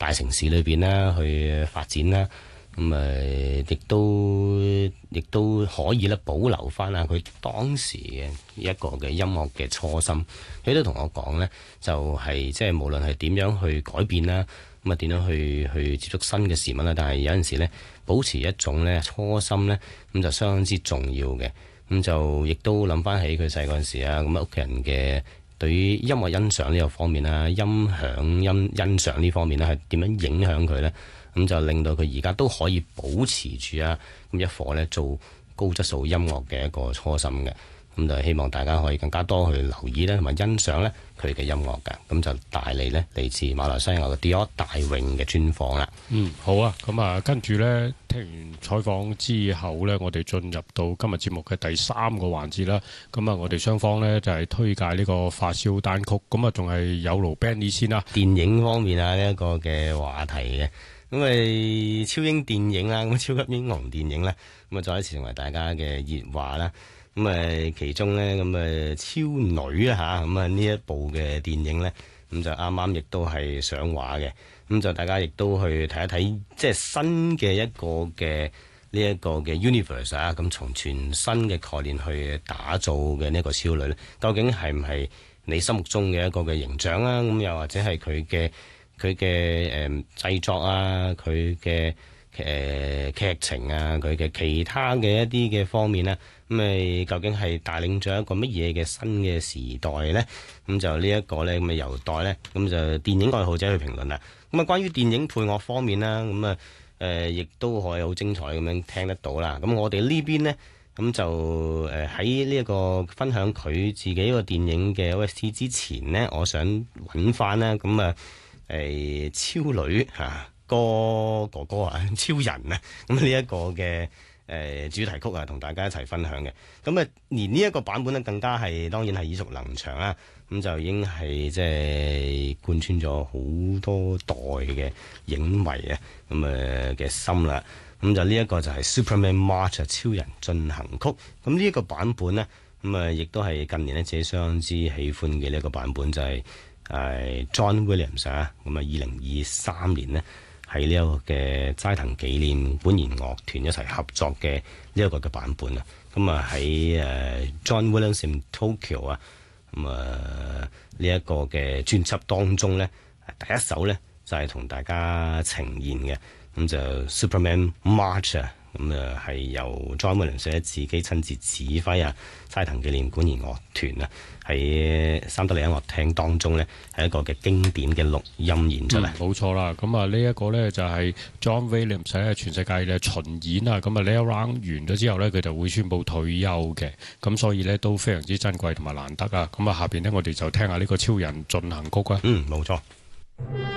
大城市裏邊啦去發展啦。咁亦都可以咧保留翻啊佢當時嘅一個嘅音樂嘅初心。佢都同我講咧，就係即係無論係點樣去改變啦，咁啊點樣去接觸新嘅事物啦，但係有陣時咧保持一種咧初心咧，咁就相當之重要嘅。咁就亦都諗翻起佢細嗰陣時啊，咁屋企人嘅對於音樂欣賞呢個方面啦，音欣賞呢方面咧係點樣影響佢咧？咁就令到佢而家都可以保持住啊咁一顆咧做高質素音樂嘅一個初心嘅。咁就希望大家可以更加多去留意咧，同埋欣賞咧佢嘅音樂㗎。咁就帶嚟咧嚟自馬來西亞嘅 Dior 大泳嘅專訪啦。 好啊。咁啊，跟住咧聽完採訪之後咧，我哋進入到今日節目嘅第3個環節啦。咁啊，我哋雙方咧就係推介呢個發燒單曲。咁啊，仲係有勞 Benny 先啦。 電影方面啊，呢一個嘅話題嘅。咁超英電影啦，咁超級英雄電影啦，咁啊再一次成為大家嘅熱話啦。咁其中咧，超女啊嚇，咁呢一部嘅電影咧，咁就啱啱亦都係上畫嘅。咁就大家亦都去睇一睇，即係新嘅一個嘅呢一個嘅 universe 啊，咁從全新嘅概念去打造嘅呢個超女咧，究竟係唔係你心目中嘅一個嘅形象啊？咁又或者係佢嘅製作啊，佢嘅劇情啊，佢嘅其他嘅一啲嘅方面咧，咁究竟係帶領咗一個乜嘢嘅新嘅時代咧？咁就呢一個咧，咁由待咧，咁就電影愛好者去評論啦。咁啊，關於電影配樂方面啦，咁亦都可以好精彩咁樣聽得到啦。咁我哋呢邊咧，咁就喺呢一個分享佢自己個電影嘅 OST 之前咧，我想揾翻啦，咁超女哥哥啊，超人啊，咁呢一個嘅主題曲啊，同大家一齊分享嘅。咁而呢一個版本咧，更加係當然係耳熟能詳啦。咁就已經係即係貫穿咗好多代嘅影迷啊，咁嘅心啦。咁就呢一個就係 Superman March 超人進行曲。咁呢一個版本呢，咁亦都係近年咧自己相當之喜歡嘅呢一個版本，就係John Williams 啊。咁2023年呢，喺呢一個嘅齋藤紀念管弦樂團一齊合作嘅呢一個嘅版本啊。咁喺John Williams in Tokyo 啊。呢一個嘅專輯當中咧，第一首咧就係同大家呈現嘅，咁就 Superman March 啊，咁係由 John Williams 自己親自指揮啊，齋藤紀念管弦樂團啊，喺三得利音樂廳當中咧係一個嘅經典嘅錄音演出啊。 冇錯啦，咁啊呢一個咧就係 John Williams 喺全世界嘅巡演啊，咁啊呢一 round 完咗之後咧，佢就會宣布退休嘅，咁所以咧都非常之珍貴同埋難得啊。咁啊下邊咧我哋就聽下呢個超人進行曲啊。 冇錯。